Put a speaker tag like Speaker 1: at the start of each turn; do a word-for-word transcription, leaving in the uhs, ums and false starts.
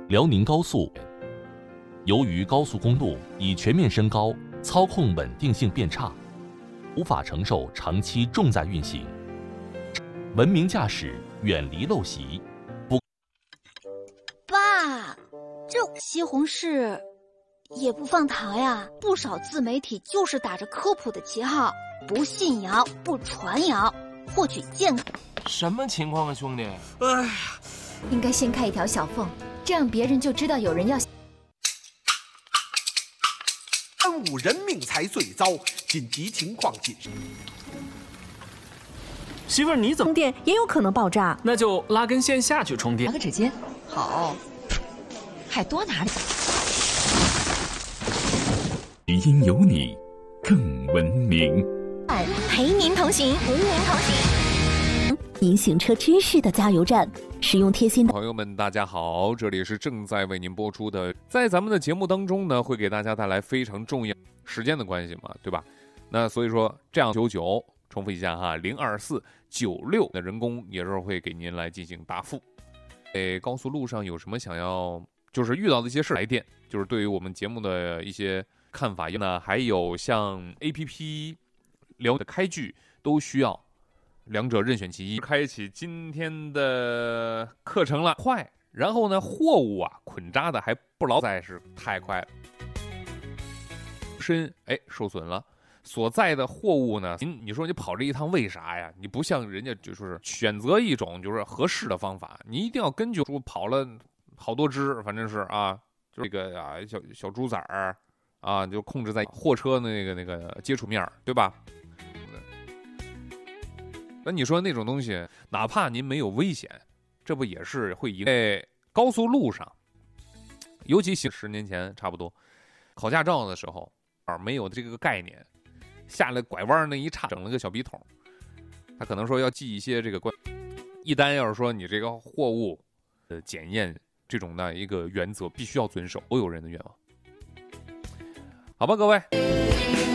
Speaker 1: 辽宁高速，由于高速公路已全面升高，操控稳定性变差，无法承受长期重载运行，文明驾驶远离陋习。不，
Speaker 2: 爸，这西红柿也不放糖呀？不少自媒体就是打着科普的旗号，不信谣，不传谣，获取健康。
Speaker 3: 什么情况啊，兄弟？
Speaker 4: 哎呀，
Speaker 5: 应该先开一条小缝，这样别人就知道有人要。
Speaker 4: 耽误人命才最糟，紧急情况谨慎。
Speaker 3: 媳妇儿，你怎么
Speaker 6: 充电也有可能爆炸？
Speaker 3: 那就拉根线下去充电。
Speaker 7: 拿个纸巾，好，还多拿点。
Speaker 8: 因有你更文明。
Speaker 5: 陪您同行，陪您同行。
Speaker 6: 您行车知识的加油站，使用贴心的
Speaker 9: 朋友们，大家好，这里是正在为您播出的，在咱们的节目当中呢，会给大家带来非常重要时间的关系嘛，对吧？那所以说这样九九，重复一下哈，零二四九六的人工也是会给您来进行答复。诶，高速路上有什么想要就是遇到的一些事来电，就是对于我们节目的一些看法呢，还有像 A P P 聊的开句都需要。两者任选其一，开启今天的课程了。快，然后呢，货物啊捆扎的还不牢，实在是太快了。身哎受损了，所在的货物呢，您你说你跑这一趟为啥呀？你不像人家就是选择一种就是合适的方法，你一定要根据说跑了好多只，反正是啊，就这个啊小小猪崽儿啊，就控制在货车那个那个接触面，对吧？那你说那种东西，哪怕您没有危险，这不也是会影响？在高速路上，尤其十年前差不多，考驾照的时候啊，没有这个概念，下来拐弯那一岔，整了个小笔筒，他可能说要记一些这个关，一旦要是说你这个货物的检验这种的一个原则，必须要遵守所有人的愿望，好吧，各位。